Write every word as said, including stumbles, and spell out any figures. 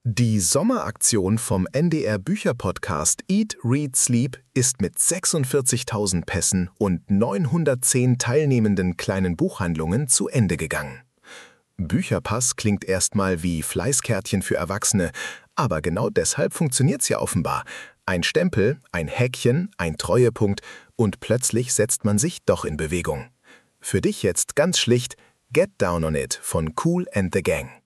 Die Sommeraktion vom N D R-Bücher-Podcast Eat, Read, Sleep ist mit sechsundvierzigtausend Pässen und neunhundertzehn teilnehmenden kleinen Buchhandlungen zu Ende gegangen. Bücherpass klingt erstmal wie Fleißkärtchen für Erwachsene, aber genau deshalb funktioniert's ja offenbar. Ein Stempel, ein Häkchen, ein Treuepunkt und plötzlich setzt man sich doch in Bewegung. Für dich jetzt ganz schlicht Get Down on It von Kool and the Gang.